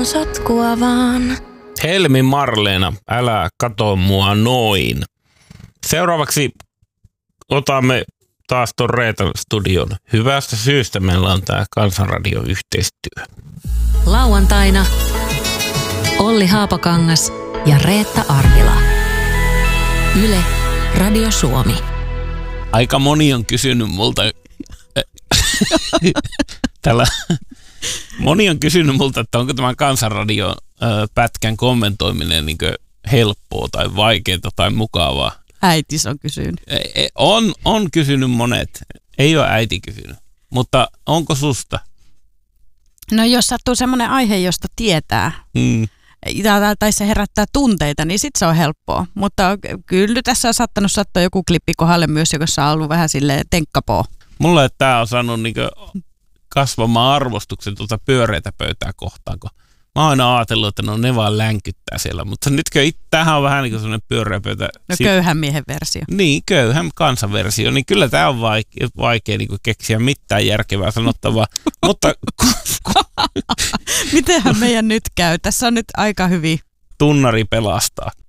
on sotkua vaan. Helmi Marleena, älä kato mua noin. Seuraavaksi otamme taas ton Reetan studion. Hyvästä syystä meillä on tää Kansanradio-yhteistyö. Lauantaina Olli Haapakangas ja Reetta Arvila. Yle Radio Suomi. Aika moni on kysynyt multa, että onko tämän Kansanradion pätkän kommentoiminen niin helppoa tai vaikeaa tai mukavaa. Äitis on kysynyt. On kysynyt monet. Ei ole äiti kysynyt. Mutta onko susta? No jos sattuu semmoinen aihe, josta tietää, tai se herättää tunteita, niin sit se on helppoa. Mutta kyllä tässä on saattanut sattua joku klippi kohdalle myös, jossa on ollut vähän silleen tenkkapoo. Mulla tämä on saanut kasvamaan arvostuksen pyöreitä pöytää kohtaan, kun mä oon aina ajatellut, että no ne vaan länkyttää siellä, mutta nytkö tämähän on vähän niin kuin semmoinen pyöreä pöytä. No köyhän miehen versio. Niin, köyhän kansanversio, niin kyllä tämä on vaikea niin kuin keksiä mitään järkevää sanottavaa, mutta mitenhän meidän nyt käy? Tässä on nyt aika hyvin. Tunnari pelastaa.